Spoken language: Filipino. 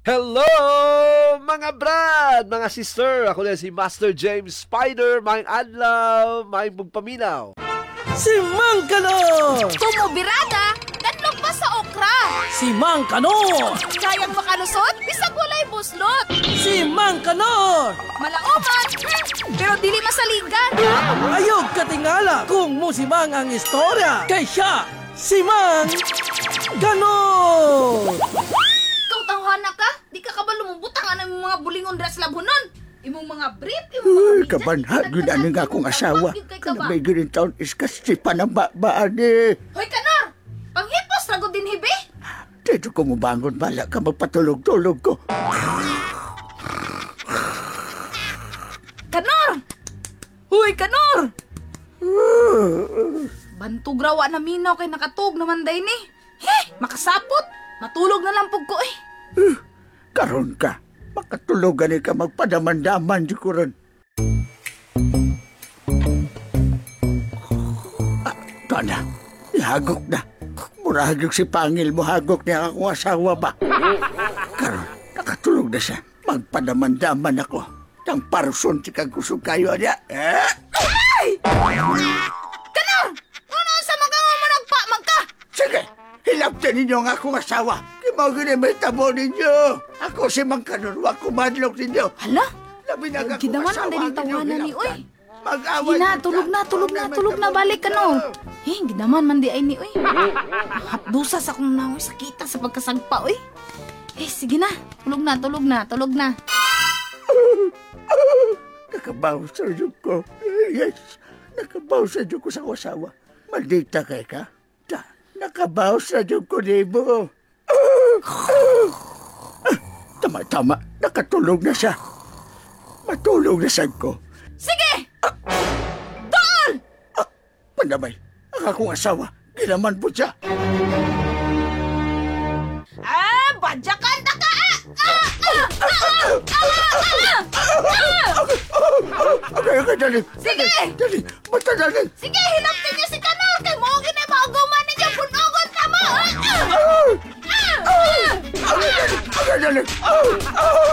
Hello, mga brad, mga sister. Ako na si Master James Spider, maing adlaw, maing bugpaminaw. Si Mang Kanor! Tumubirada, kanlog pa sa okra. Si Mang Kanor! Kayang makalusot, bisag walay buslot. Si Mang Kanor! Malaoman, pero dili masaligan. Ayog katingala kung musimang ang istorya. Kay siya, si Mang Kanor! Ikaw tawhana ka, di ka kabalo mong butang ang mga bulingon dira sa labunon. Imong mga brief, imong mga medyas, Kabanhag yun ano nga akong asawa. Kay Kaya kaba. may ganun taon is kasi panabaan eh. Hoy Kanor, panghipos ragod din hibi. Dito ko mubangon, bala ka magpatulog-tulog ko. Kanor! Huy, Kanor! Bantog rawa na minaw kay nakatug naman day ni. Makasapot! Matulog na lang pug ko eh. Karon ka, makatulogan ka magpadaman-daman di ko ron. Ito na, ihagok na. Murahagok si Pangil mo, hagok niya akong asawa ba? Karon, nakatulog na siya. Magpadaman-daman ako. Tang parson si kagusog kayo niya. Kanor! Ano sa magango mo nagpamag ka? Sige, hilaptan ninyo ang akong asawa. Kimawin may tabo ninyo. Ako si Mang Kanor, wag kumadlok ninyo. Hala? Labi na akong Gidaman asawa ang din tawanan ni oy. Mag-away. Hina, tulog na, balik Kanor. Gidaman man di ay ni oy. Hapdusa sa akong naoy, sakita sa pagkasagpa oy. Sige na, tulog na. Nakabaw sa diyog ko. Yes, nakabaw sa diyog ko sa asawa. Maldita kay ka. Nakabaw sa diyog ko, Debo. Tama, nakatulog na siya. Matulog na sad ko. Sige! Doon! Panamay, ang akong asawa, ginaman po siya. Badyakan ta ka! Okay, dali. Sige! Dali, basta dali. Sige, hinaptin niyo si Kanor kay mo gina mauguman ninyo punogon na mo! Okay, dali.